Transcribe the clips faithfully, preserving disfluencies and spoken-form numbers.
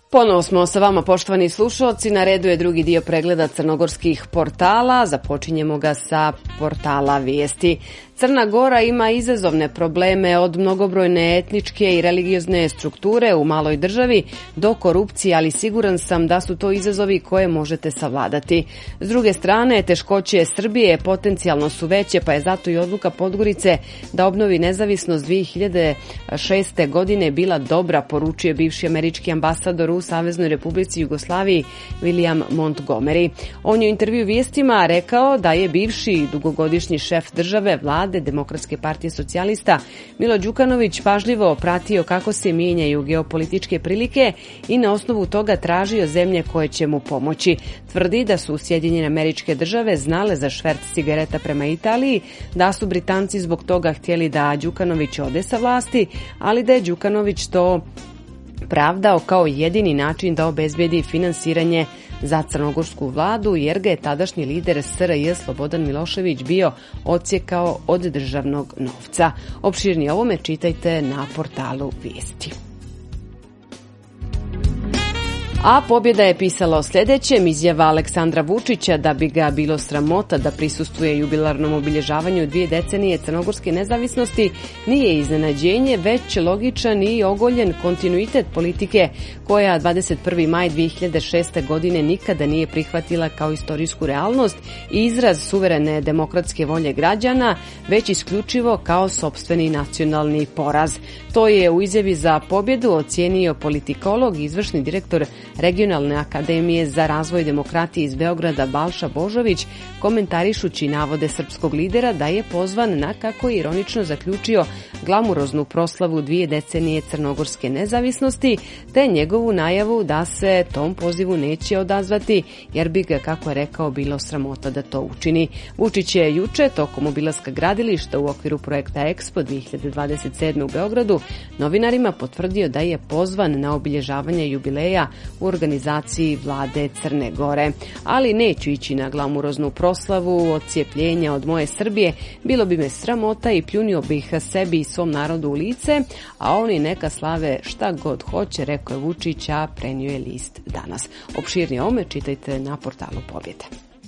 Ponovo smo sa vama, poštovani slušalci. Na redu je drugi dio pregleda crnogorskih portala. Započinjemo ga sa portala Vijesti. Crna Gora ima izazovne probleme od mnogobrojne etničke i religiozne strukture u maloj državi do korupcije, ali siguran sam da su to izazovi koje možete savladati. S druge strane, teškoće Srbije potencijalno su veće, pa je zato i odluka Podgorice da obnovi nezavisnost dvije hiljade šeste. godine bila dobra, poručuje bivši američki ambasador u Saveznoj Republici Jugoslaviji William Montgomery. On je u intervju Vijestima rekao da je bivši dugogodišnji šef države vlade Demokratske partije socijalista Milo Đukanović pažljivo pratio kako se mijenjaju geopolitičke prilike i na osnovu toga tražio zemlje koje će mu pomoći. Tvrdi da su Sjedinjene Američke Države znale za šverc cigareta prema Italiji, da su Britanci zbog toga htjeli da Đukanović ode sa vlasti, ali da je Đukanović to pravdao kao jedini način da obezbedi finansiranje za crnogorsku vladu, jer ga je tadašnji lider S R J Slobodan Milošević bio odsjekao od državnog novca. Opširnije ovome čitajte na portalu Vijesti. A pobjeda je pisala o sljedećem. Izjava Aleksandra Vučića da bi ga bilo sramota da prisustvuje jubilarnom obilježavanju dvije decenije crnogorske nezavisnosti nije iznenađenje, već logičan i ogoljen kontinuitet politike koja dvadeset prvi maj dvije hiljade šeste. godine nikada nije prihvatila kao istorijsku realnost i izraz suverene demokratske volje građana, već isključivo kao sopstveni nacionalni poraz. To je u izjavi za pobjedu ocijenio politikolog i izvršni direktor Regionalne akademije za razvoj demokratije iz Beograda Balša Božović, komentarišući navode srpskog lidera da je pozvan na, kako je ironično zaključio, glamuroznu proslavu dvije decenije crnogorske nezavisnosti, te njegovu najavu da se tom pozivu neće odazvati, jer bi ga, kako je rekao, bilo sramota da to učini. Vučić je juče, tokom obilaska gradilišta u okviru projekta Expo dvije hiljade dvadeset sedme. u Beogradu, novinarima potvrdio da je pozvan na obilježavanje jubileja u organizaciji vlade Crne Gore. Ali neću ići na glamuroznu proslavu odcijepljenja od moje Srbije, bilo bi me sramota i pljunio bih sebi i svom narodu u lice, a oni neka slave šta god hoće, rekao je Vučić, a prenio je list Danas. Opširnije ome čitajte na portalu Pobjede.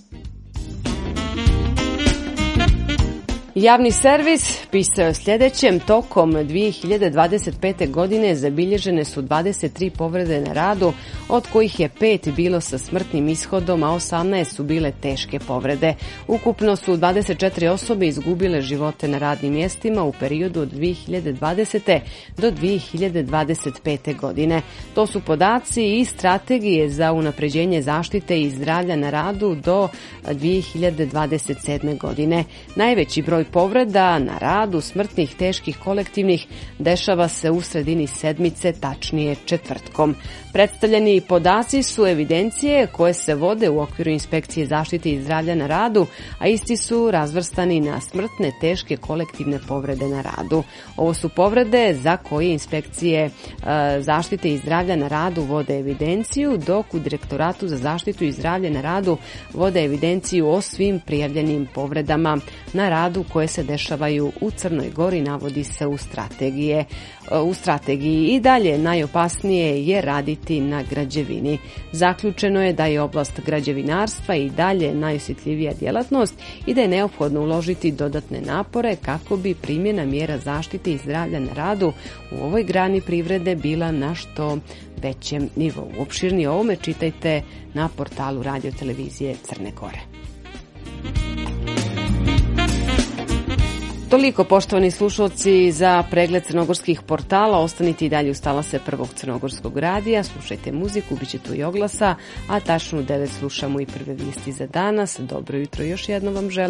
Javni servis pisao je sljedećem: tokom dvije hiljade dvadeset pete. godine zabilježene su dvadeset tri povrede na radu, od kojih je pet bilo sa smrtnim ishodom, a osamnaest su bile teške povrede. Ukupno su dvadeset četiri osobe izgubile živote na radnim mjestima u periodu od dvije hiljade dvadesete. do dvije hiljade dvadeset pete. godine. To su podaci i strategije za unapređenje zaštite i zdravlja na radu do dvije hiljade dvadeset sedme. godine. Najveći broj povreda na radu, smrtnih, teških, kolektivnih, dešava se u sredini sedmice, tačnije četvrtkom. Predstavljeni podaci su evidencije koje se vode u okviru Inspekcije zaštite i zdravlja na radu, a isti su razvrstani na smrtne, teške, kolektivne povrede na radu. Ovo su povrede za koje Inspekcije e, zaštite i zdravlja na radu vode evidenciju, dok u Direktoratu za zaštitu i zdravlje na radu vode evidenciju o svim prijavljenim povredama na radu koje se dešavaju u Crnoj Gori, navodi se u strategije. U strategiji i dalje najopasnije je raditi na građevini. Zaključeno je da je oblast građevinarstva i dalje najosjetljivija djelatnost i da je neophodno uložiti dodatne napore kako bi primjena mjera zaštite i zdravlja na radu u ovoj grani privrede bila na što većem nivou. Opširnije o ovome čitajte na portalu Radio televizije Crne Gore. Toliko, poštovani slušalci, za pregled crnogorskih portala. Ostanite i dalje uz talase Prvog crnogorskog radija, slušajte muziku, bit će tu i oglasa, a tačno u devet slušamo i prve vijesti za danas. Dobro jutro još jednom vam želim.